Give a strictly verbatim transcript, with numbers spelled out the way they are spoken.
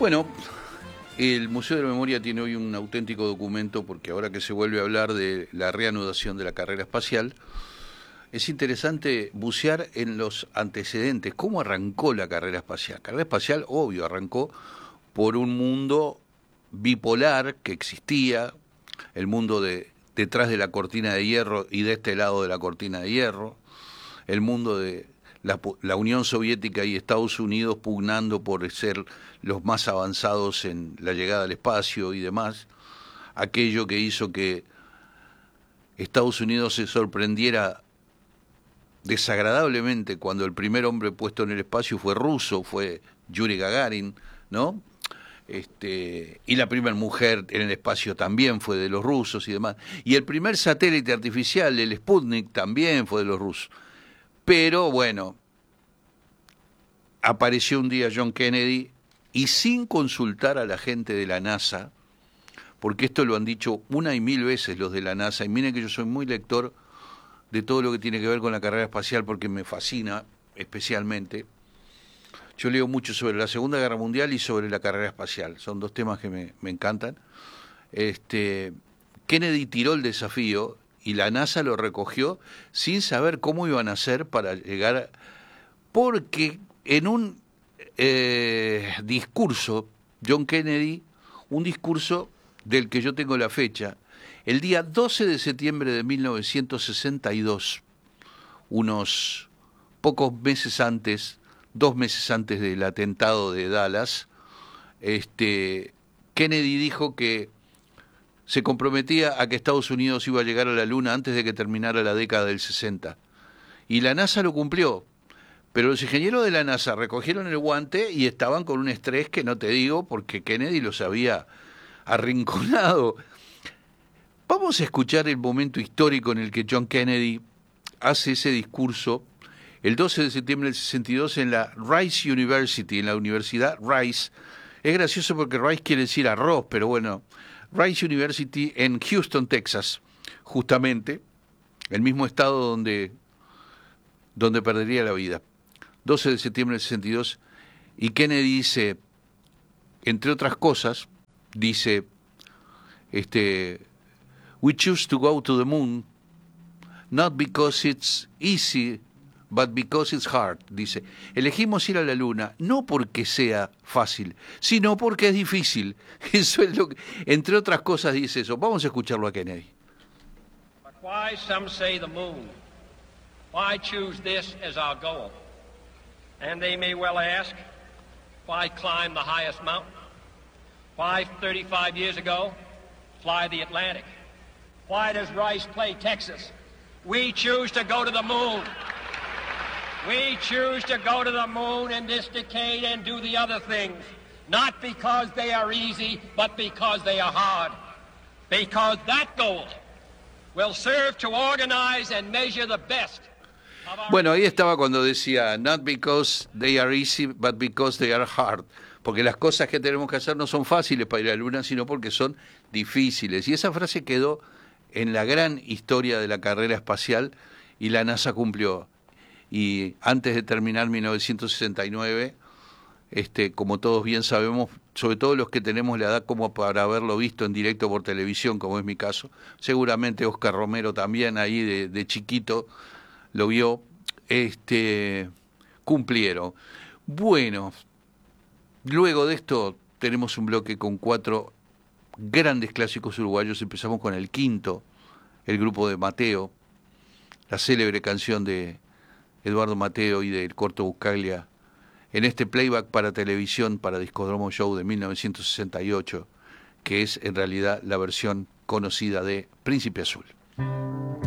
Bueno, el Museo de la Memoria tiene hoy un auténtico documento porque ahora que se vuelve a hablar de la reanudación de la carrera espacial, es interesante bucear en los antecedentes, cómo arrancó la carrera espacial. La carrera espacial, obvio, arrancó por un mundo bipolar que existía, el mundo de detrás de la cortina de hierro y de este lado de la cortina de hierro, el mundo de la, la Unión Soviética y Estados Unidos pugnando por ser los más avanzados en la llegada al espacio y demás, aquello que hizo que Estados Unidos se sorprendiera desagradablemente cuando el primer hombre puesto en el espacio fue ruso, fue Yuri Gagarin, ¿no? Este, y la primera mujer en el espacio también fue de los rusos y demás. Y el primer satélite artificial, el Sputnik, también fue de los rusos. Pero bueno, apareció un día John Kennedy y sin consultar a la gente de la NASA, porque esto lo han dicho una y mil veces los de la NASA, y miren que yo soy muy lector de todo lo que tiene que ver con la carrera espacial porque me fascina especialmente. Yo leo mucho sobre la Segunda Guerra Mundial y sobre la carrera espacial, son dos temas que me, me encantan. Este, Kennedy tiró el desafío y la NASA lo recogió sin saber cómo iban a hacer para llegar, porque en un eh, discurso, John Kennedy, un discurso del que yo tengo la fecha, el día doce de septiembre de mil novecientos sesenta y dos, unos pocos meses antes, dos meses antes del atentado de Dallas, este, Kennedy dijo que se comprometía a que Estados Unidos iba a llegar a la Luna antes de que terminara la década del sesenta. Y la NASA lo cumplió, pero los ingenieros de la NASA recogieron el guante y estaban con un estrés que no te digo, porque Kennedy los había arrinconado. Vamos a escuchar el momento histórico en el que John Kennedy hace ese discurso el doce de septiembre del sesenta y dos en la Rice University, en la Universidad Rice. Es gracioso porque Rice quiere decir arroz, pero bueno, Rice University en Houston, Texas, justamente, el mismo estado donde, donde perdería la vida. doce de septiembre del sesenta y dos, y Kennedy dice, entre otras cosas, dice, este, we choose to go to the moon, not because it's easy, but because it's hard, dice. Elegimos ir a la luna, no porque sea fácil, sino porque es difícil. Eso es lo que, entre otras cosas, dice eso. Vamos a escucharlo a Kennedy. But why some say the moon? Why choose this as our goal? And they may well ask, why climb the highest mountain? Why, thirty-five years ago, fly the Atlantic? Why does Rice play Texas? We choose to go to the moon. We choose to go to the moon in this decade and do the other things, not because they are easy, but because they are hard. Because that goal will serve to organize and measure the best. Bueno, ahí estaba cuando decía, not because they are easy, but because they are hard. Porque las cosas que tenemos que hacer no son fáciles para ir a la luna, sino porque son difíciles. Y esa frase quedó en la gran historia de la carrera espacial y la NASA cumplió. Y antes de terminar mil novecientos sesenta y nueve, este, como todos bien sabemos, sobre todo los que tenemos la edad como para haberlo visto en directo por televisión, como es mi caso, seguramente Oscar Romero también ahí de, de chiquito lo vio, este, cumplieron. Bueno, luego de esto tenemos un bloque con cuatro grandes clásicos uruguayos. Empezamos con el quinto, el grupo de Mateo, la célebre canción de Eduardo Mateo y del Corto Buscaglia, en este playback para televisión, para Discodromo Show de mil novecientos sesenta y ocho, que es en realidad la versión conocida de Príncipe Azul.